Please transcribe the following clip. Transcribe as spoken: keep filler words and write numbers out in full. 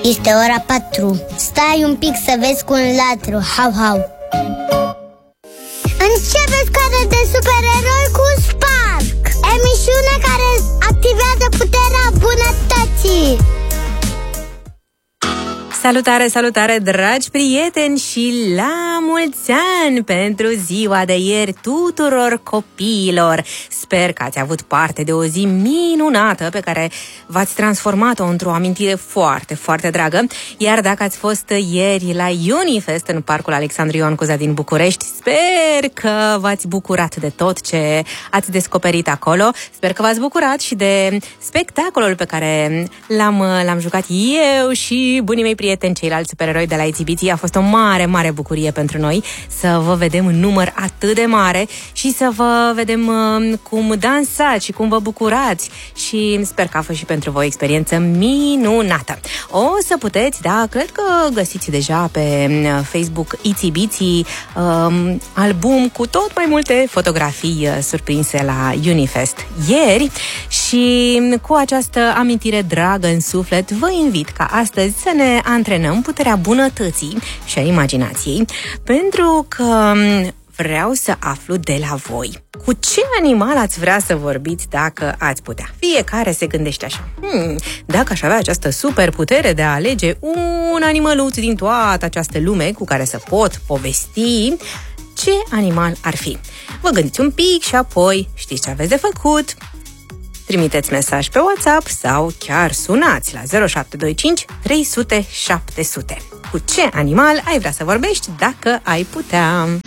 Este ora patru. Stai un pic să vezi cu un latru. Hau, hau. Începe Scoară de supereroi cu Spark, emisiune care activează puterea bunătății. Salutare, salutare, dragi prieteni, și la mulți ani pentru ziua de ieri tuturor copiilor! Sper că ați avut parte de o zi minunată pe care v-ați transformat-o într-o amintire foarte, foarte dragă. Iar dacă ați fost ieri la Unifest în Parcul Alexandru Ioan Cuza din București, sper că v-ați bucurat de tot ce ați descoperit acolo. Sper că v-ați bucurat și de spectacolul pe care l-am, l-am jucat eu și bunii mei prieteni, ceilalți supereroi de la Itsy Bitsy. A fost o mare, mare bucurie pentru noi să vă vedem în număr atât de mare și să vă vedem uh, cum dansați și cum vă bucurați, și sper că a fost și pentru voi o experiență minunată. O să puteți, da, cred că găsiți deja pe Facebook Itsy Bitsy uh, album cu tot mai multe fotografii uh, surprinse la Unifest ieri, și cu această amintire dragă în suflet vă invit ca astăzi să ne antrenăm puterea bunătății și a imaginației, pentru că vreau să aflu de la voi cu ce animal ați vrea să vorbiți dacă ați putea. Fiecare se gândește așa: hmm, dacă aș avea această super putere de a alege un animăluț din toată această lume cu care să pot povesti, ce animal ar fi? Vă gândiți un pic și apoi știți ce aveți de făcut. Trimiteți mesaj pe WhatsApp sau chiar sunați la zero șapte doi cinci trei sute șapte sute. Cu ce animal ai vrea să vorbești dacă ai putea?